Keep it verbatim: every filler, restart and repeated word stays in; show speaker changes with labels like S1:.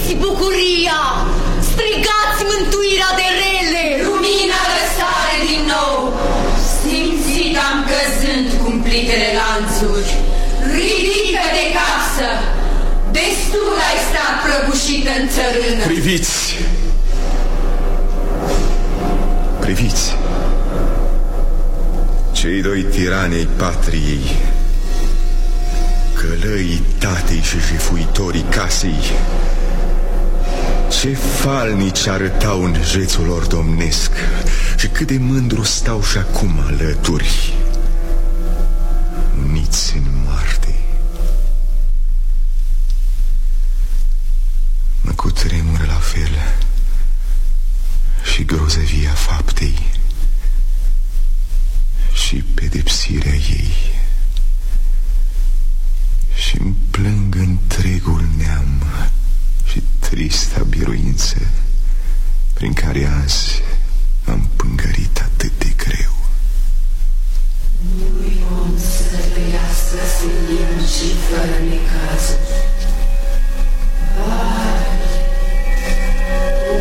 S1: Simțiți bucuria, strigați mântuirea de rele.
S2: Lumina răsare din nou, simțit am căzând cumplitele lanțuri. Ridică de casă, destul ai stat prăbușită în țărână.
S3: Priviți! Priviți! Cei doi tirani ai patriei, călăii tatei și jefuitorii casei, ce falnici arătau în jețul lor domnesc și cât de mândru stau și acum alături, uniți în moarte. Mă cutremură la fel și grozăvia faptei și pedepsirea ei, și-mi plâng întregul neam și trista biruință prin care azi am pângărit atât de greu.
S2: Nu-i om să trăiască senin și fără necazuri.